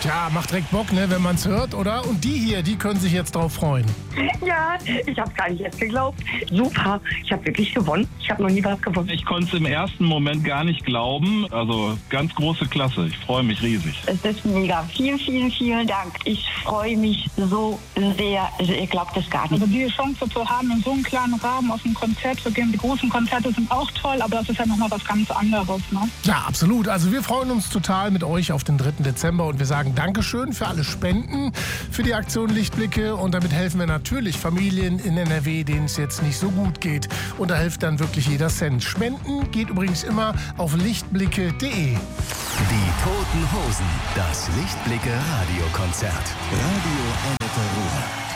Tja, macht direkt Bock, ne, wenn man es hört, oder? Und die hier, die können sich jetzt drauf freuen. Ja, ich habe gar nicht erst geglaubt. Super, ich habe wirklich gewonnen. Ich habe noch nie was gewonnen. Ich konnte es im ersten Moment gar nicht glauben. Also ganz große Klasse. Ich freue mich riesig. Es ist mega. Vielen, vielen, vielen Dank. Ich freue mich so sehr. Also ihr glaubt es gar nicht. Also die Chance zu haben, in so einem kleinen Rahmen auf ein Konzert zu gehen. Die großen Konzerte sind auch toll, aber das ist ja nochmal was ganz anderes. Ne? Ja, absolut. Also wir freuen uns total mit euch auf den 3. Dezember und wir sagen Dankeschön für alle Spenden für die Aktion Lichtblicke. Und damit helfen wir natürlich Familien in NRW, denen es jetzt nicht so gut geht. Und da hilft dann wirklich jeder Cent. Spenden geht übrigens immer auf lichtblicke.de. Die Toten Hosen, das Lichtblicke Radiokonzert. Radio Annette Ruhr.